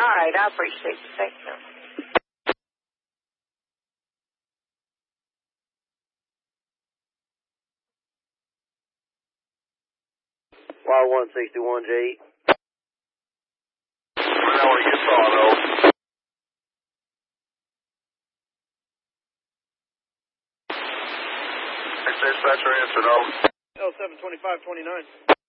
All right, I appreciate it. Thank you. Wire 161, J. I want to get Auto. Dispatcher answered, over. L72529.